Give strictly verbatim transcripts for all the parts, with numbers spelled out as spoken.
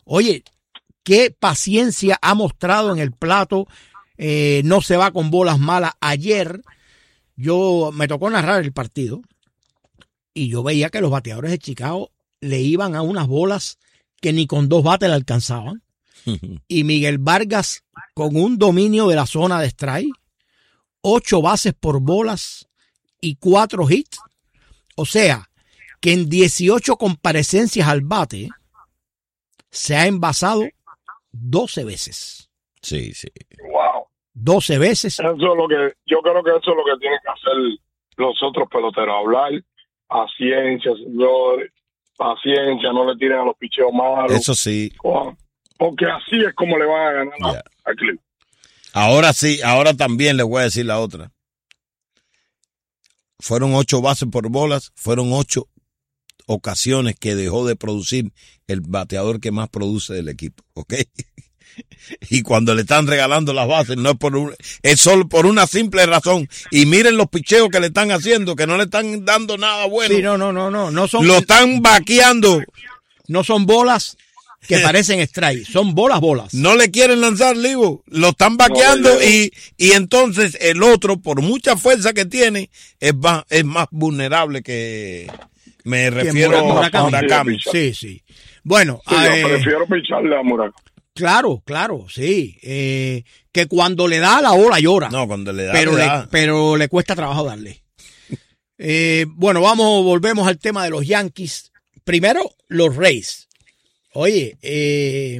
Oye, qué paciencia ha mostrado en el plato. Eh, no se va con bolas malas. Ayer yo me tocó narrar el partido y yo veía que los bateadores de Chicago le iban a unas bolas que ni con dos bates le alcanzaban. Y Miguel Vargas con un dominio de la zona de strike, ocho bases por bolas y cuatro hits. O sea, que en dieciocho comparecencias al bate se ha envasado doce veces. Sí, sí. Wow. doce veces. Eso es lo que, yo creo que eso es lo que tienen que hacer los otros peloteros. Hablar paciencia, señores. Paciencia, no le tiren a los picheos malos. Eso sí. Porque así es como le van a ganar yeah. a, a Cleveland. Ahora sí, ahora también les voy a decir la otra. Fueron ocho bases por bolas, fueron ocho ocasiones que dejó de producir el bateador que más produce del equipo, ¿ok? Y cuando le están regalando las bases no es por un, es solo por una simple razón. Y miren los picheos que le están haciendo, que no le están dando nada bueno. Sí, no, no, no, no, no son. Lo están vaqueando. No son bolas que parecen strike, son bolas, bolas. No le quieren lanzar, Livo. Lo están vaqueando no, y, y entonces el otro, por mucha fuerza que tiene, es más, es más vulnerable que me refiero a Murakami. Sí, sí. Bueno, sí, eh, yo prefiero picharle a Murakami. Claro, claro, sí. Eh, que cuando le da la bola llora. No, cuando le da. Pero le le, da. pero le cuesta trabajo darle. eh, bueno, vamos, volvemos al tema de los Yankees. Primero, los Rays. Oye, eh,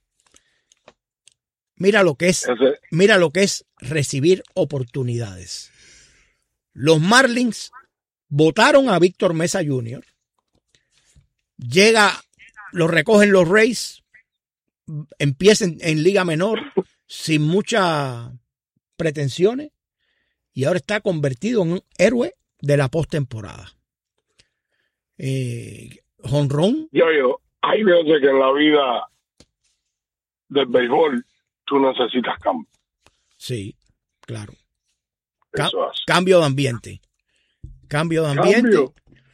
mira lo que es, Ese. mira lo que es recibir oportunidades. Los Marlins votaron a Víctor Mesa junior Llega, lo recogen los Rays. Empieza en, en liga menor sin muchas pretensiones y ahora está convertido en un héroe de la postemporada. Eh, jonrón. Yo, yo, hay veces que en la vida del béisbol tú necesitas cambio. Sí, claro. Ca- cambio de ambiente. Cambio de ambiente. Cambio.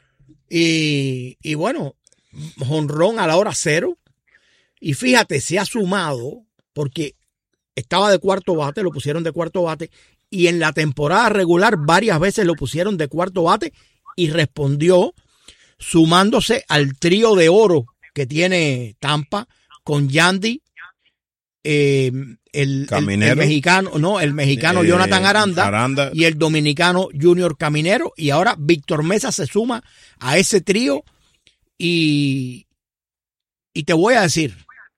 Y, y bueno, jonrón a la hora cero. Y fíjate, se ha sumado, porque estaba de cuarto bate, lo pusieron de cuarto bate, y en la temporada regular varias veces lo pusieron de cuarto bate y respondió sumándose al trío de oro que tiene Tampa con Yandy, eh, el, el, el mexicano, no, el mexicano eh, Jonathan Aranda, Aranda y el dominicano Junior Caminero, y ahora Víctor Mesa se suma a ese trío y, y te voy a decir,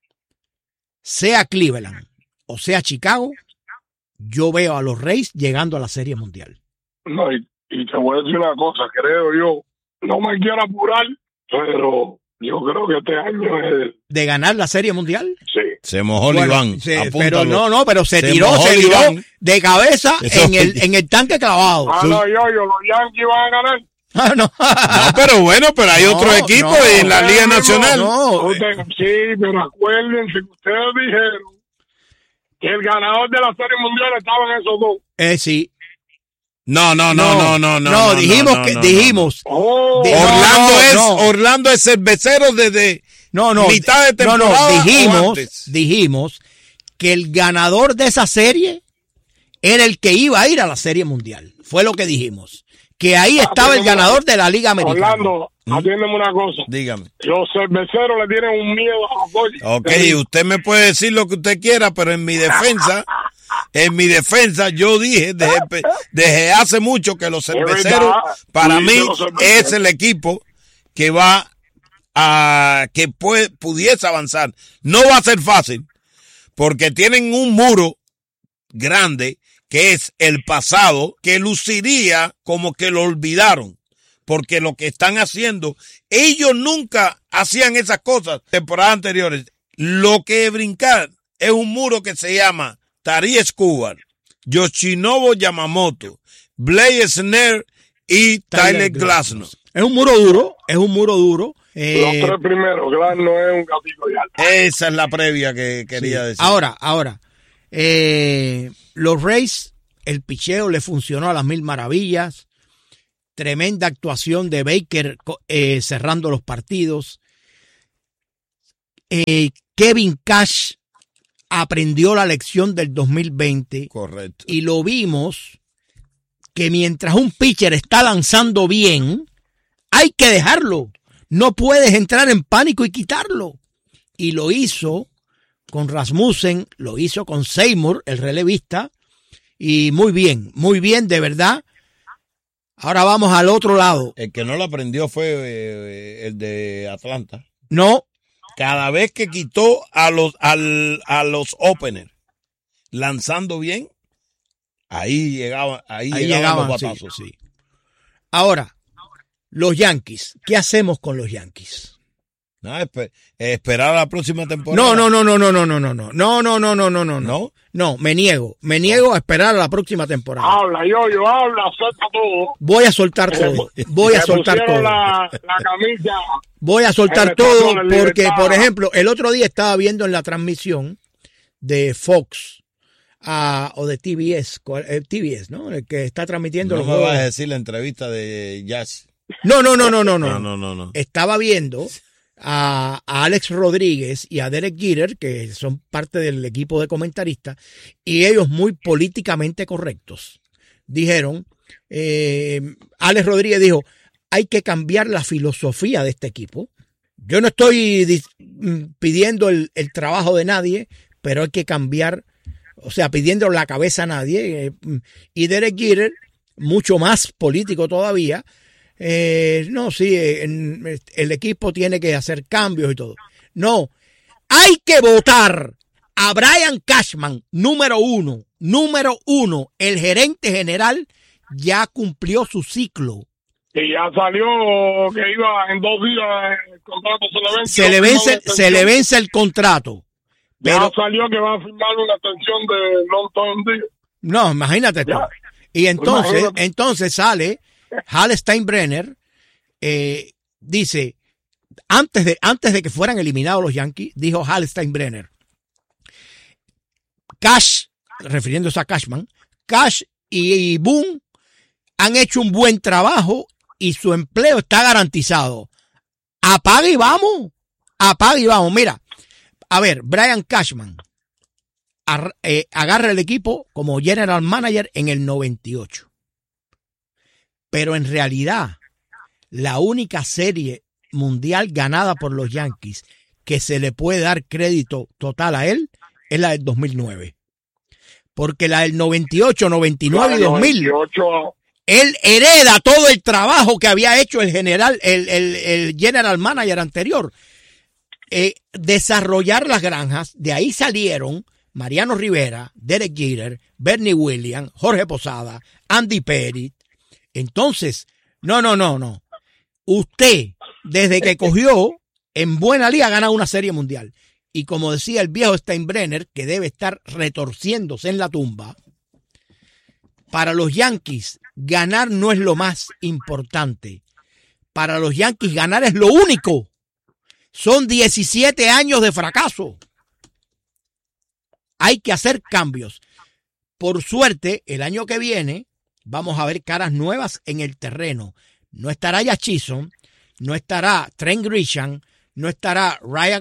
sea Cleveland o sea Chicago, yo veo a los Rays llegando a la Serie Mundial. No, y, y te voy a decir una cosa, creo yo, no me quiero apurar, pero yo creo que este año es... ¿De ganar la Serie Mundial? Sí. Se mojó bueno, Iván. Se, pero no, no, pero se, se tiró, se tiró Iván. de cabeza Eso en el, en el tanque clavado. Ah, no, yo, yo, los Yankees van a ganar. Ah, no. no, pero bueno, pero hay no, otros equipos no, en la Liga Nacional. No, usted, sí, pero acuérdense que ustedes dijeron que el ganador de la Serie Mundial estaba en esos dos. Eh, sí. No, no, no, no, no, no. No, no dijimos no, que, no, dijimos. No. Oh, de, Orlando no, es, no. Orlando es cervecero desde no, no, mitad de temporada. No, no, dijimos, dijimos que el ganador de esa serie era el que iba a ir a la Serie Mundial. Fue lo que dijimos. Que ahí estaba el ganador de la Liga Americana. Orlando, ¿Mm? atiéndeme una cosa. Dígame. Los cerveceros le tienen un miedo a los goles. Ok, sí. Usted me puede decir lo que usted quiera, pero en mi defensa, en mi defensa yo dije desde, desde hace mucho que los cerveceros, para mí, es el equipo que va a, que puede, pudiese avanzar. No va a ser fácil, porque tienen un muro grande que es el pasado, que luciría como que lo olvidaron, porque lo que están haciendo, ellos nunca hacían esas cosas temporadas anteriores. Lo que es brincar es un muro que se llama Tari Escobar, Yoshinobu Yamamoto, Blaze Snare y Tyler Glasnow. Es un muro duro, es un muro duro. Eh, Los tres primeros, Glasnow es un gatito ya. Esa es la previa que quería sí. decir. Ahora, ahora, eh, los Rays, el picheo le funcionó a las mil maravillas. Tremenda actuación de Baker eh, cerrando los partidos. Eh, Kevin Cash aprendió la lección del dos mil veinte. Correcto. Y lo vimos que mientras un pitcher está lanzando bien, hay que dejarlo. No puedes entrar en pánico y quitarlo. Y lo hizo con Rasmussen, lo hizo con Seymour, el relevista, y muy bien, muy bien, de verdad. Ahora vamos al otro lado. El que no lo aprendió fue eh, el de Atlanta. No. Cada vez que quitó a los, al, a los openers lanzando bien, ahí llegaban, ahí ahí llegaban, llegaban los batazos. Sí, sí. Ahora, los Yankees, ¿qué hacemos con los Yankees? No, esper, esperar a la próxima temporada. No, no, no, no, no, no, no, no, no, no, no, no, no, no, no, no, no, me niego, me niego a esperar a la próxima temporada. Habla, yo, yo, habla, suelta todo. Voy a soltar todo, voy a soltar todo. La, la camisa. Voy a soltar todo porque, por ejemplo, el otro día estaba viendo en la transmisión de Fox uh, o de T B S, T B S, ¿no? El que está transmitiendo. No los me juegos. vas a decir la entrevista de Jazz. No, no, no, no, no, no, no, no, no, no. Estaba viendo a, a Alex Rodríguez y a Derek Jeter, que son parte del equipo de comentaristas, y ellos muy políticamente correctos. Dijeron, eh, Alex Rodríguez dijo, hay que cambiar la filosofía de este equipo. Yo no estoy pidiendo el, el trabajo de nadie, pero hay que cambiar, o sea, pidiendo la cabeza a nadie. Y Derek Jeter, mucho más político todavía, eh, no, sí, el, el equipo tiene que hacer cambios y todo. No, hay que votar a Brian Cashman, número uno, número uno, el gerente general ya cumplió su ciclo. Y ya salió que iba en dos días el contrato se le vence. Se le vence, se le vence el contrato. Pero pero, ya salió que va a firmar una extensión de long term deal. No, imagínate tú. Y entonces, imagínate. entonces sale Hal Steinbrenner, eh, dice, antes de, antes de que fueran eliminados los Yankees, dijo Hal Steinbrenner, Cash, refiriéndose a Cashman, Cash y, y Boone han hecho un buen trabajo y su empleo está garantizado. Apaga y vamos. Apaga y vamos. Mira, a ver, Brian Cashman ar, eh, agarra el equipo como general manager en el noventa y ocho. Pero en realidad, la única serie mundial ganada por los Yankees que se le puede dar crédito total a él es la del dos mil nueve. Porque la del noventa y ocho, noventa y nueve y dos mil... noventa y ocho... Él hereda todo el trabajo que había hecho el general, el, el, el general manager anterior. Eh, desarrollar las granjas, de ahí salieron Mariano Rivera, Derek Jeter, Bernie Williams, Jorge Posada, Andy Pettitte. Entonces, no, no, no, no. Usted, desde que cogió, en buena liga, gana una serie mundial. Y como decía el viejo Steinbrenner, que debe estar retorciéndose en la tumba, para los Yankees, ganar no es lo más importante. Para los Yankees, ganar es lo único. Son diecisiete años de fracaso. Hay que hacer cambios. Por suerte, el año que viene, vamos a ver caras nuevas en el terreno. No estará Josh Chisholm, no estará Trent Grisham, no estará Ryan